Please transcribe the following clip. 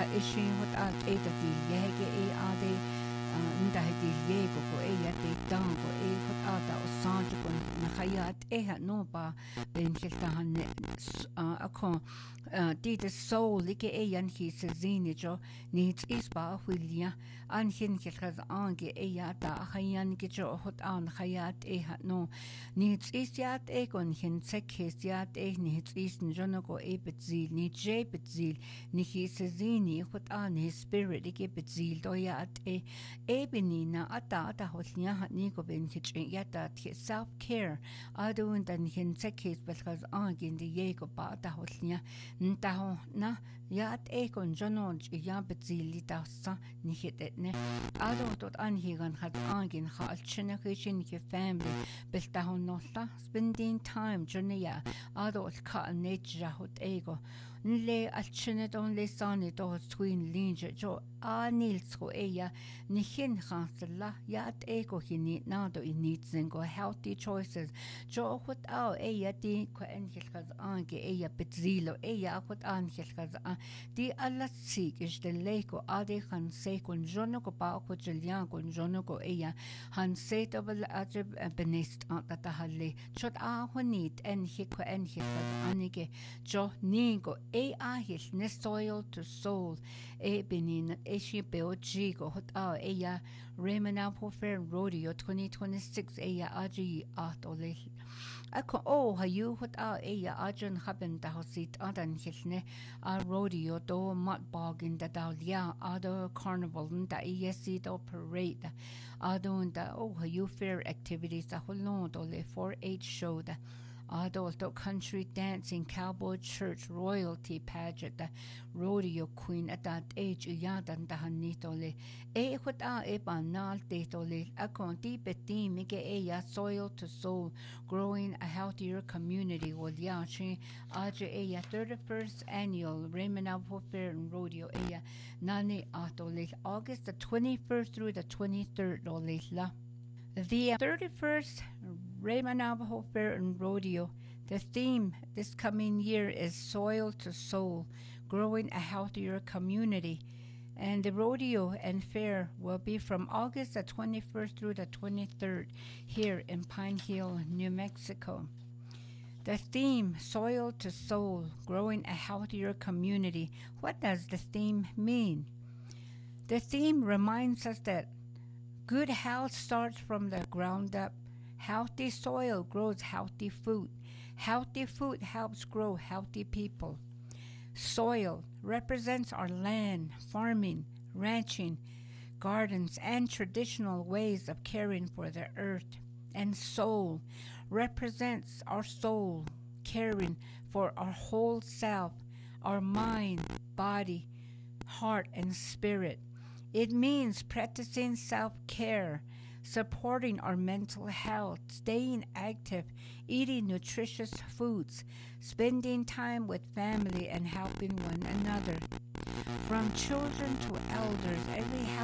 ha ishi hot at e ta ti yege e ade nda hedi yego ko e ya te tango e hot ata o sanjo ko na khayat e ha no ba ben khilta han akon di the soul like e yan hi se zini jo needs is ba hwilia an hin khilkhaz ange e ya ta khayan ki jo hot an khayat e ha no needs is yat e kon hin sekhes yat e needs is jono ko e betzil ni je betzil ni hi se zini hot an his spirit like betzil do yat e benina ata holnya hat ni ko ben khich yata self care adun dan hin sekhes belkhaz ange in the ye ko ba ta holnya ntaho na yat e kon jonon ya betzili ta sa ni hitne ado tot an higan hat angin khal chine khishin ke family beltaho nolla spending time jonia ado ka nature hot ego nle alchine don le sani to twin linje jo anil tro eya ni hin khansla yat ego hini na do init zingo healthy choices jo hot au eya ti ko en khaz ange eya betzilo eya hot an khaz di alla sik is de leko ade khan se kon jono ko pa ko jelian kon jono ko eya han se double ajib benest ata halle chot a honit en hiko en khaz anige jo ningo e a hil ne soil to soul e benin e shi beoji go hot a eya remana fair rodeo 2026 eya aji atole ako ha you hot a eya ajan haben da hosit adan hilne a rodeo do mat bogin da dalia other carnival da esi do parade adon da ha you fair activities da holon do le 4-H show da adult country dancing, cowboy church, royalty pageant, the rodeo queen at that age, yadan da hanitole. E hot a e banal tetole, a conti petit mike eya soil to soul, growing a healthier community with yashi, aja eya 31st annual Raymond Fair and Rodeo eya nani atole, August the 21st through the 23rd ole la. The 31st Raymond Navajo Fair and Rodeo. The theme this coming year is Soil to Soul, growing a healthier community. And the rodeo and fair will be from August the 21st through the 23rd here in Pine Hill, New Mexico. The theme, Soil to Soul, growing a healthier community. What does the theme mean? The theme reminds us that good health starts from the ground up. Healthy soil grows healthy food. Healthy food helps grow healthy people. Soil represents our land, farming, ranching, gardens, and traditional ways of caring for the earth. And soul represents our soul, caring for our whole self, our mind, body, heart, and spirit. It means practicing self-care, supporting our mental health, staying active, eating nutritious foods, spending time with family, and helping one another. From children to elders, every